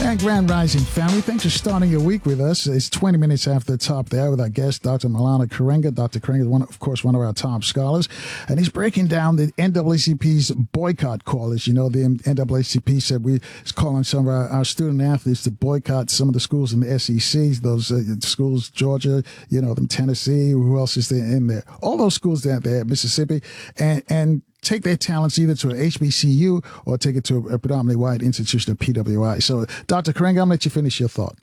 And Grand Rising family, thanks for starting your week with us. It's 20 minutes after the top there with our guest, Dr. Maulana Karenga. Dr. Karenga is, of course, one of our top scholars. And he's breaking down the NAACP's boycott call. As you know, the NAACP said it's calling some of our student athletes to boycott some of the schools in the SEC, those schools, Georgia, Tennessee, who else is there in there? All those schools down there, Mississippi, and take their talents either to an HBCU or take it to a predominantly white institution of PWI. So, Dr. Karenga, I'm going to let you finish your thought.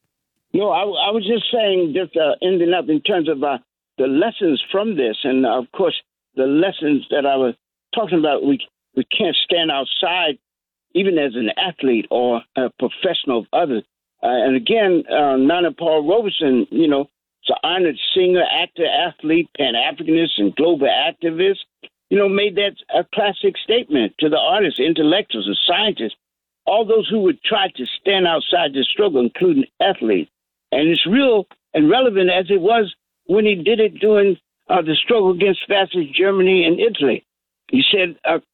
No, I was just saying, ending up in terms of the lessons from this. And, of course, the lessons that I was talking about, we can't stand outside, even as an athlete or a professional of others. And, again, Nana Paul Robeson, is an honored singer, actor, athlete, Pan-Africanist, and global activist. Made that a classic statement to the artists, intellectuals, and scientists, all those who would try to stand outside the struggle, including athletes. And it's real and relevant as it was when he did it during the struggle against fascist Germany and Italy. He said,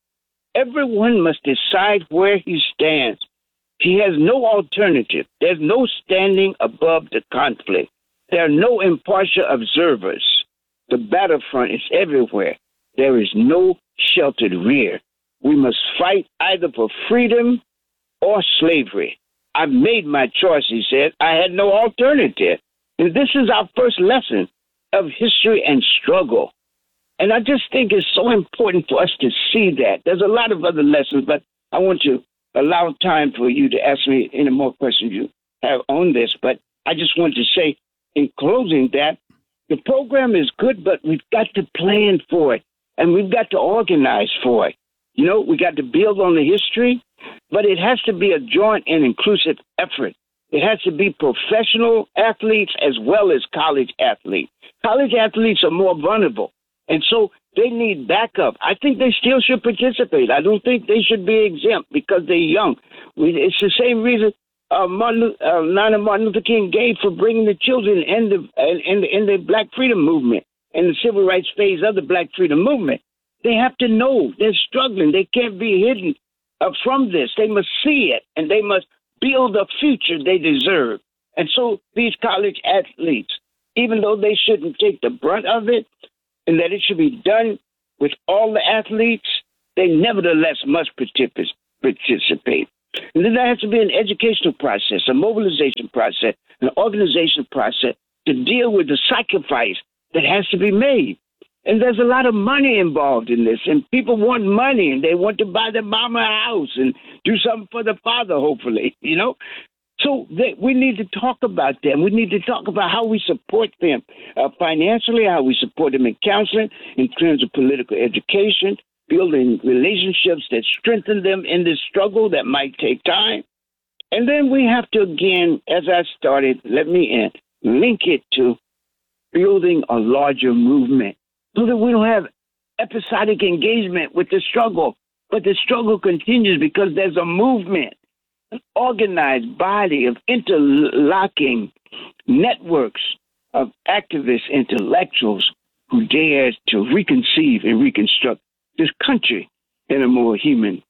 everyone must decide where he stands. He has no alternative. There's no standing above the conflict. There are no impartial observers. The battlefront is everywhere. There is no sheltered rear. We must fight either for freedom or slavery. I've made my choice, he said. I had no alternative. And this is our first lesson of history and struggle. And I just think it's so important for us to see that. There's a lot of other lessons, but I want to allow time for you to ask me any more questions you have on this. But I just want to say in closing that the program is good, but we've got to plan for it. And we've got to organize for it. We got to build on the history, but it has to be a joint and inclusive effort. It has to be professional athletes as well as college athletes. College athletes are more vulnerable, and so they need backup. I think they still should participate. I don't think they should be exempt because they're young. It's the same reason Nana Martin Luther King gave for bringing the children in the Black Freedom Movement and the civil rights phase of the Black Freedom Movement. They have to know they're struggling. They can't be hidden from this. They must see it, and they must build a future they deserve. And so these college athletes, even though they shouldn't take the brunt of it, and that it should be done with all the athletes, they nevertheless must participate. And then there has to be an educational process, a mobilization process, an organization process to deal with the sacrifice that has to be made. And there's a lot of money involved in this, and people want money, and they want to buy their mama a house and do something for the father, hopefully, So we need to talk about them. We need to talk about how we support them financially, how we support them in counseling, in terms of political education, building relationships that strengthen them in this struggle that might take time. And then we have to, again, as I started, let me end, link it to building a larger movement so that we don't have episodic engagement with the struggle. But the struggle continues because there's a movement, an organized body of interlocking networks of activists, intellectuals who dare to reconceive and reconstruct this country in a more human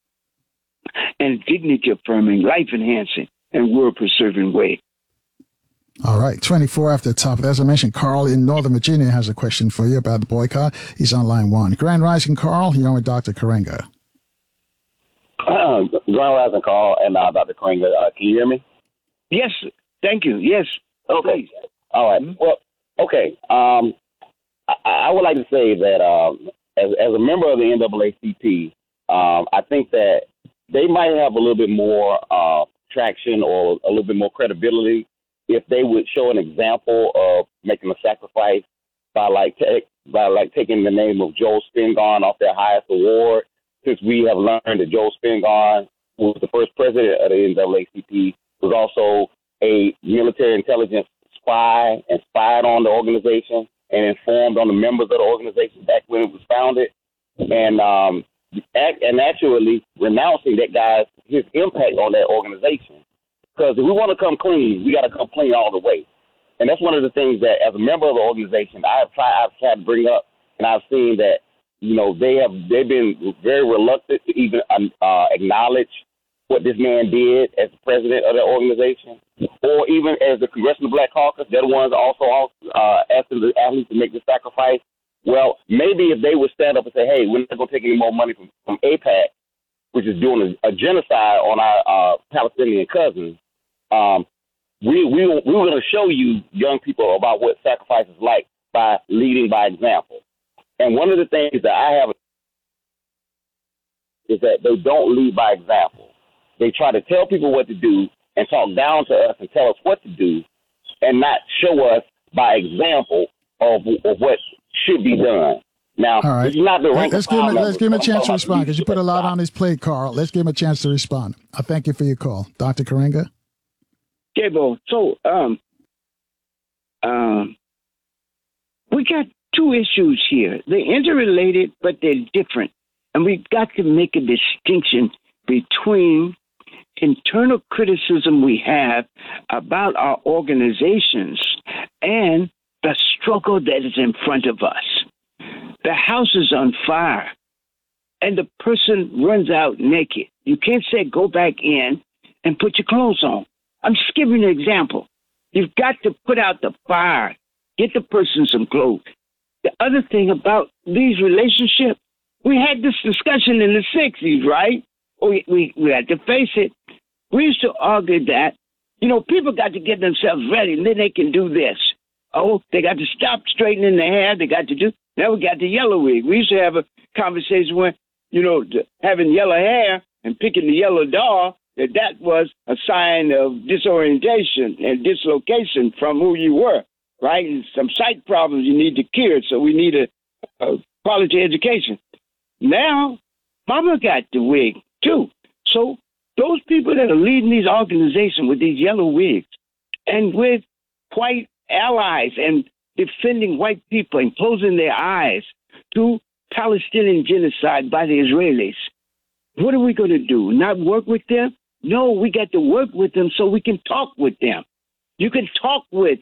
and dignity-affirming, life-enhancing, and world-preserving way. All right, 24 after the top. As I mentioned, Carl in Northern Virginia has a question for you about the boycott. He's on line one. Grand Rising, Carl. You're on with Dr. Karenga. Grand Rising, Carl, and Dr. Karenga. Can you hear me? Yes, thank you. Yes. Okay. All right. Well, okay. I would like to say that as a member of the NAACP, I think that they might have a little bit more traction or a little bit more credibility if they would show an example of making a sacrifice by taking the name of Joel Spingarn off their highest award, since we have learned that Joel Spingarn, who was the first president of the NAACP, was also a military intelligence spy and spied on the organization and informed on the members of the organization back when it was founded, and actually renouncing that guy's his impact on that organization. Because if we want to come clean, we got to come clean all the way. And that's one of the things that, as a member of the organization, I've tried to bring up, and I've seen that, they've been very reluctant to even acknowledge what this man did as the president of the organization, or even as the Congressional Black Caucus, they're the ones also asking the athletes to make the sacrifice. Well, maybe if they would stand up and say, hey, we're not going to take any more money from AIPAC, which is doing a genocide on our Palestinian cousins, we were going to show you young people about what sacrifice is like by leading by example. And one of the things that I have is that they don't lead by example. They try to tell people what to do and talk down to us and tell us what to do and not show us by example of what should be done. Now, all right. This is not the rank let's give him a chance to respond, because you put a lot on his plate, Carl. Let's give him a chance to respond. I thank you for your call. Dr. Karenga? Gable, so we got two issues here. They're interrelated, but they're different. And we've got to make a distinction between internal criticism we have about our organizations and the struggle that is in front of us. The house is on fire, and the person runs out naked. You can't say, go back in and put your clothes on. I'm just giving you an example. You've got to put out the fire, get the person some clothes. The other thing about these relationships, we had this discussion in the 60s, right? We had to face it. We used to argue that, people got to get themselves ready, and then they can do this. Oh, they got to stop straightening their hair. They got to do. Now we got the yellow wig. We used to have a conversation where, having yellow hair and picking the yellow doll, that was a sign of disorientation and dislocation from who you were, right? And some sight problems you need to cure. So we need a quality education. Now, Mama got the wig too. So those people that are leading these organizations with these yellow wigs and with white allies and defending white people and closing their eyes to Palestinian genocide by the Israelis, what are we going to do? Not work with them? No, we got to work with them so we can talk with them. You can talk with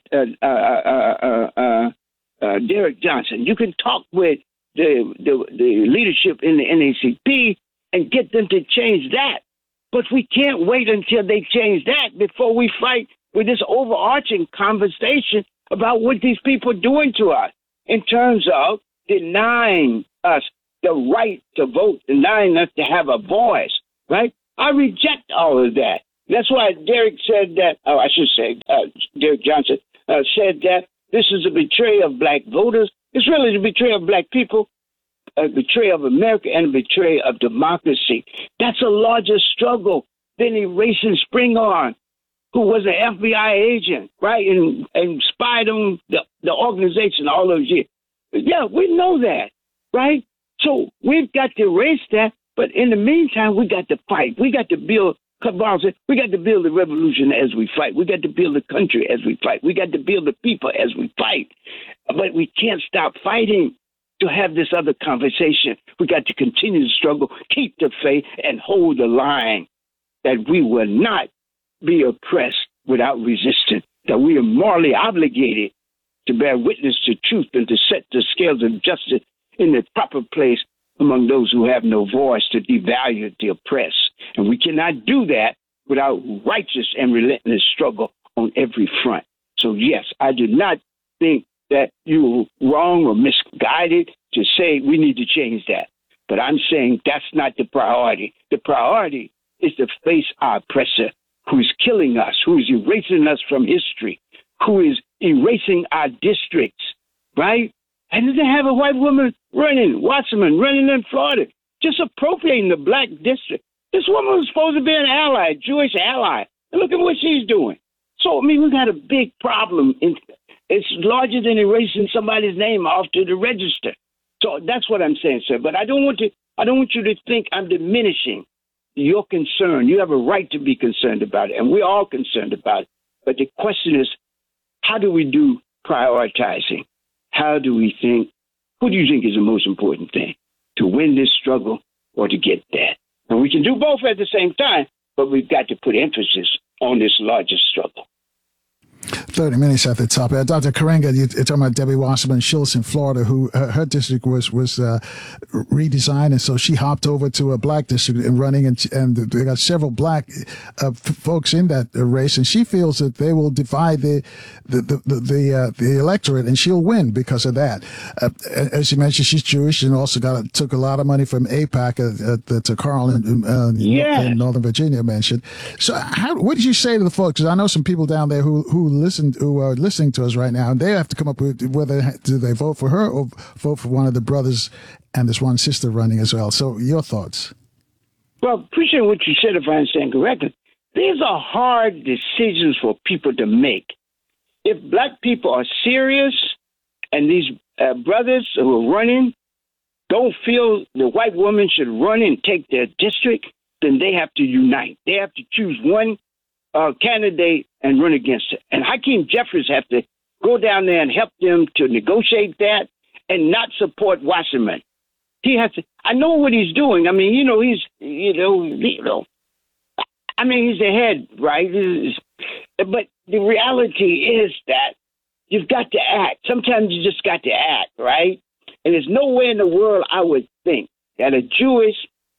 Derek Johnson. You can talk with the leadership in the NAACP and get them to change that. But we can't wait until they change that before we fight with this overarching conversation about what these people are doing to us in terms of denying us the right to vote, denying us to have a voice, right? I reject all of that. That's why Derek said that, Derek Johnson said that this is a betrayal of black voters. It's really the betrayal of black people, a betrayal of America, and a betrayal of democracy. That's a larger struggle than erasing Springhorn, who was an FBI agent, right, and spied on the organization all those years. Yeah, we know that, right? So we've got to erase that, but in the meantime, we got to fight. We got to build, we got to build the revolution as we fight. We got to build the country as we fight. We got to build the people as we fight. But we can't stop fighting to have this other conversation. We got to continue to struggle, keep the faith, and hold the line that we will not be oppressed without resistance, that we are morally obligated to bear witness to truth and to set the scales of justice in the proper place among those who have no voice, to devalue the oppressed. And we cannot do that without righteous and relentless struggle on every front. So, yes, I do not think that you were wrong or misguided to say we need to change that. But I'm saying that's not the priority. The priority is to face our oppressor, who's killing us, who's erasing us from history, who is erasing our districts, right? And then have a white woman running, Wasserman running in Florida, just appropriating the black district. This woman was supposed to be an ally, Jewish ally. And look at what she's doing. So, we got a big problem. It's larger than erasing somebody's name off to the register. So that's what I'm saying, sir. But I don't want you to think I'm diminishing your concern. You have a right to be concerned about it, and we're all concerned about it. But the question is, how do we do prioritizing? How do we think? Who do you think is the most important thing? To win this struggle or to get that? And we can do both at the same time, but we've got to put emphasis on this larger struggle. 30 minutes at the top. Dr. Karenga, you're talking about Debbie Wasserman Schultz in Florida, who her district was redesigned, and so she hopped over to a black district and running, and they got several black folks in that race, and she feels that they will divide the electorate, and she'll win because of that. As you mentioned, she's Jewish and also took a lot of money from AIPAC that Carl in Northern Virginia mentioned. So, what did you say to the folks? Because I know some people down there who are listening to us right now, and they have to come up with whether do they vote for her or vote for one of the brothers and this one sister running as well. So your thoughts? Well, appreciate what you said, if I understand correctly. These are hard decisions for people to make. If black people are serious and these brothers who are running don't feel the white woman should run and take their district, then they have to unite. They have to choose one candidate and run against it. And Hakeem Jeffries have to go down there and help them to negotiate that and not support Wasserman. He has to. I know what he's doing. I mean, he's the head, right? But the reality is that you've got to act. Sometimes you just got to act, right? And there's no way in the world I would think that a Jewish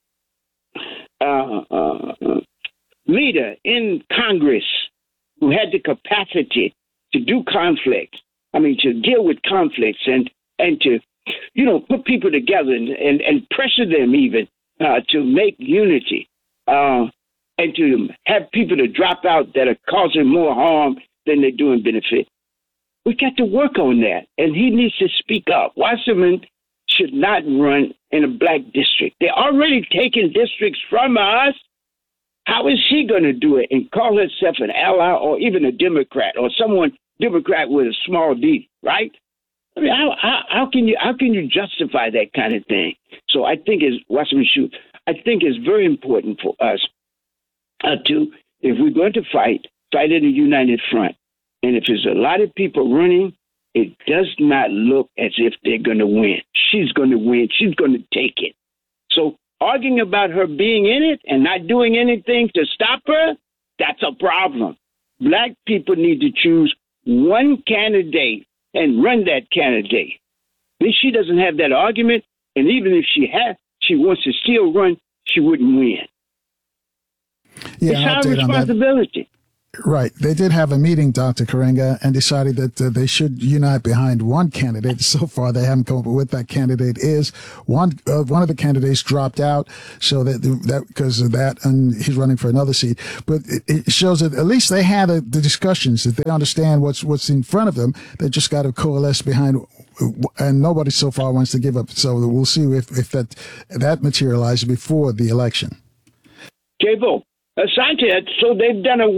leader in Congress who had the capacity to do conflict, to deal with conflicts and to, put people together and pressure them even to make unity and to have people to drop out that are causing more harm than they're doing benefit. We got to work on that, and he needs to speak up. Wasserman should not run in a black district. They're already taking districts from us. How is she going to do it and call herself an ally or even a Democrat or someone Democrat with a small d, right? I mean, how can you justify that kind of thing? So I think it's very important for us if we're going to fight in a united front. And if there's a lot of people running, it does not look as if they're going to win. She's going to win. She's going to take it. So arguing about her being in it and not doing anything to stop her, that's a problem. Black people need to choose one candidate and run that candidate. If she doesn't have that argument, and even if she wants to still run, she wouldn't win. Yeah, it's our responsibility. Right. They did have a meeting, Dr. Karenga, and decided that they should unite behind one candidate. So far, they haven't come up with what that candidate is. One of the candidates dropped out, so that because of that, and he's running for another seat. But it shows that at least they had the discussions, that they understand what's in front of them. They just got to coalesce behind, and nobody so far wants to give up. So we'll see if that materializes before the election. Jabo, Asante, so they've done a